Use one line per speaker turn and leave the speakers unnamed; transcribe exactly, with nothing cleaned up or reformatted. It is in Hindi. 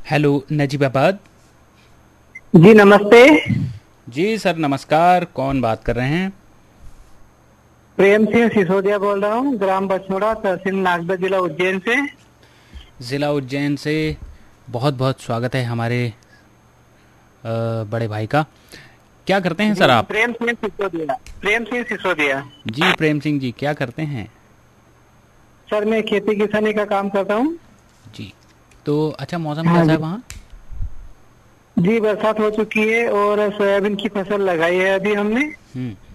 हेलो नजीबाबाद।
जी नमस्ते।
जी सर नमस्कार, कौन बात कर रहे हैं?
प्रेम सिंह सिसोदिया बोल रहा हूँ, ग्राम बछोड़ा, तहसील नागदा, जिला उज्जैन से।
ज़िला उज्जैन से। बहुत बहुत स्वागत है हमारे अ, बड़े भाई का। क्या करते हैं
जी
सर आप?
प्रेम सिंह सिसोदिया। प्रेम सिंह सिसोदिया।
जी प्रेम सिंह जी, क्या करते हैं?
सर मैं खेती किसानी का काम करता हूँ।
जी। तो अच्छा, मौसम
हाँ
कैसा है
जी।
वहाँ?
जी बरसात हो चुकी है और सोयाबीन की फसल लगाई है अभी हमने।
हम्म।